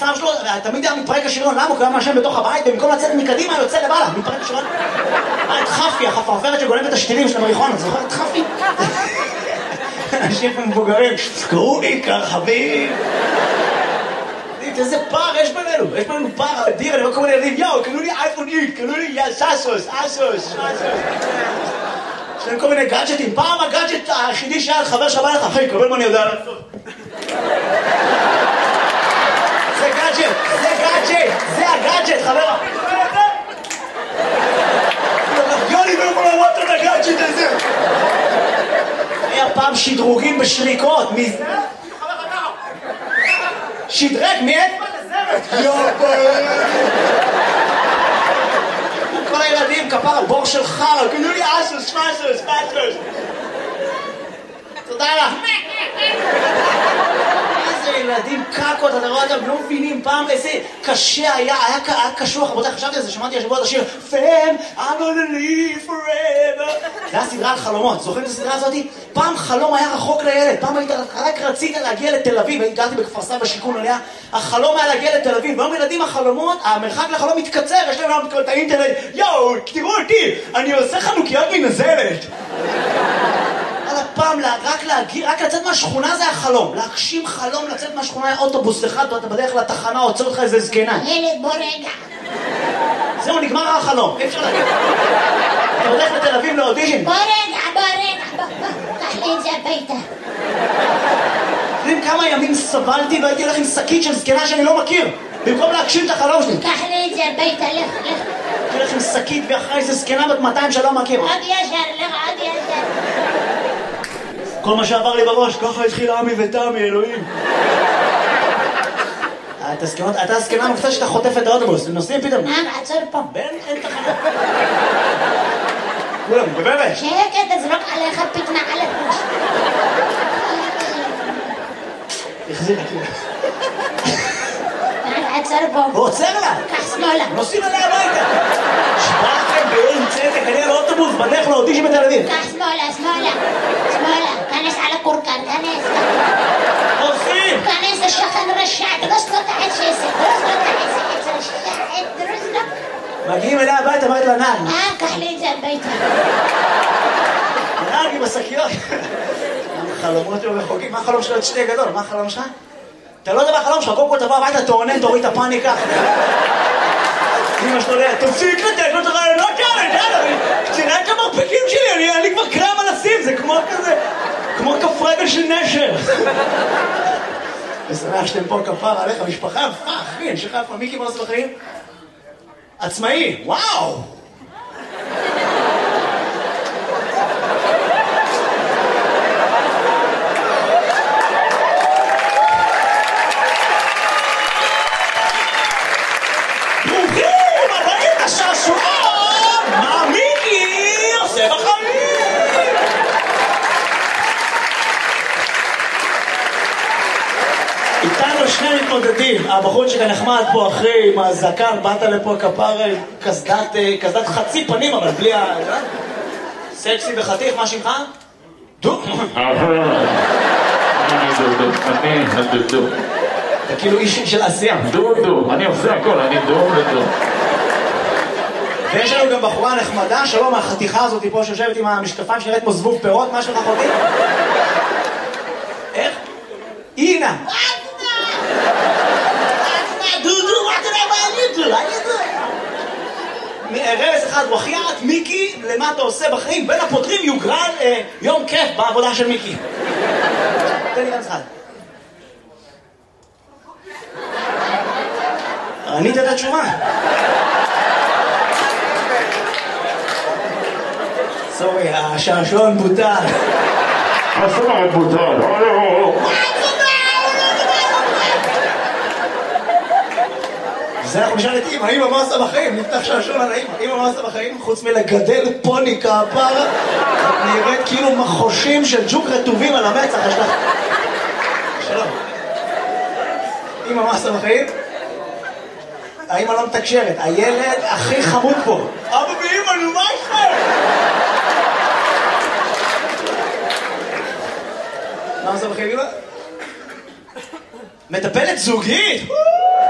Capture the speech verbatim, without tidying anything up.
הצלם שלו, תמיד היה מתפרק השריון, למה? הוא היה מעשן בתוך הבית, במקום לצאת מקדימה, יוצא למעלה, מתפרק השריון. היה את חפי, החפרפרת שגונבת את השתילים של המריחואנה, זוכר את חפי? אנשים מבוגרים, קראו לי כרחבים. איזה פער יש בינינו, יש בינינו פער אדיר, אני רואה כל מיני ילדים, יאו, קנו לי אייפון איקס, קנו לי סאסוס, אסוס, יש להם כל מיני גאדג'טים, פעם הגאדג'ט היחידי שהיה חבר שבא לך, אחי, קבל מה אני יודע לעשות. זה גאדג'ט, זה גאדג'ט, זה הגאדג'ט, חבר. יוני ולא מלא וואט את הגאדג'ט הזה. היה פעם שדרוגים בשריקות, שדרג, מי את? כל הילדים, כפר, בור של חר, קנו לי אסוס, פסוס, פסוס. תודה לך. איזה ילדים קקות, אתה רואה אותם, לא מבינים פעם איזה קשה היה, היה קשוח, רבותיי, חשבתי על זה, שמעתי השבוע את השיר Fam, I'm gonna live forever. זה היה סדרה על חלומות, זוכרים את הסדרה הזאת? פעם חלום היה רחוק לילד, פעם היית, רק רצית להגיע לתל אביב, הגעתי בכפר סבא בשיכון עליה, החלום היה להגיע לתל אביב, והיום ילדים החלומות, המרחק לחלום מתקצר, יש להם גם את האינטרנט, יואו, תראו אותי, אני עושה חנוכיות מנזלת. על הפעם, רק להגיע, רק לצאת מהשכונה זה החלום, להגשים חלום, לצאת מהשכונה היה אוטובוס אחד, אתה בדרך לתחנה, עוצר אותך איזה זקנה. ילד, בוא רגע. זהו, נגמר החלום, אי אפשר להגיד. אתה הולך לתל אביב לאודישן. בוא רגע, בוא רגע, בוא, בוא, קח לי את זה הביתה. יודעים כמה ימים סבלתי והייתי הולך עם שקית של זקנה שאני לא מכיר, במקום להגשים את החלום שלי. קח לי את זה הביתה, לך, לך. הייתי הולך עם שקית ואחרי איזה זקנה בת מאתיים שלא מכיר. עוד ישר, לך, עוד ישר. כל מה שעבר לי בראש, ככה התחיל עמי ותמי, אלוהים. אתה הזקנה המקצוע שאתה חוטף את האוטובוס, הם נוסעים פתאום. נעם, עצור פה. בן, אין תחנה. כולם, בבבת. שקט, תזרוק עליך פיתנה על הראש. החזיר לה כאילו. נעם, עצור פה. הוא עוצר לה. קח שמאלה. נוסעים עליה הביתה. שבאתם באין צדק, אני על האוטובוס, בדרך לאודישן בתל אביב. קח שמאלה, שמאלה. שמאלה. כנס על הקורקן, כנס. נוסעים. כנס לשכן רשע, דרוס לו תחת שסק, דרוס לו תחת שסק, רשע, דרוס לו. מגיעים אליה הביתה, אמרת לה נעם. אה, קח לי את זה הביתה. נעם עם השקיות. החלומות שלו רחוקים, מה החלום שלו? את שתי גדול, מה החלום שלך? אתה לא יודע מה החלום שלך, קודם כל תבוא הביתה, תעונן, תוריד את הפאניקה. אמא שלו ליד, תפסיק לתת לו את הרעיונות האלה, תראה את המרפקים שלי, אני כבר קרם על הסים, זה כמו כזה, כמו כף רגל של נשר. ושמח שאתם פה כפר עליך, משפחה, אחי, אני שלך איפה, מיקי מה עושה בחיים? עצמאי, וואו! מתמודדים, הבחור שכאן נחמד פה אחרי עם הזקן, באת לפה כפר קסדת, קסדת חצי פנים אבל בלי ה... סקסי וחתיך, מה שמך? דו? אני דודו, אני הדודו. אתה כאילו איש של עשייה. דודו, אני עושה הכל, אני דודו. ויש לנו גם בחורה נחמדה, שלום, החתיכה הזאת פה שיושבת עם המשקפיים שנראית כמו זבוב פירות, מה שלך חותי? איך? אינה! רמז אחד, וחיית, מיקי, למה אתה עושה בחיים? בין הפותרים יוגרל אה, יום כיף בעבודה של מיקי. תן לי רמז אחד. ענית את התשובה. סורי, השעשועון בוטל. השעשועון בוטל. זה אנחנו נשאל את אמא, אמא מה עושה בחיים? נפתח שעשועון על אמא, אמא מה עושה בחיים? חוץ מלגדל פוני כפרה, נראית כאילו מחושים של ג'וק רטובים על המצח, יש לך... שלום. אמא מה עושה בחיים? האמא לא מתקשרת, הילד הכי חמוד פה. אבא ואמא, נו מה איתכם? מה עושה בחיים אמא? מטפלת זוגית?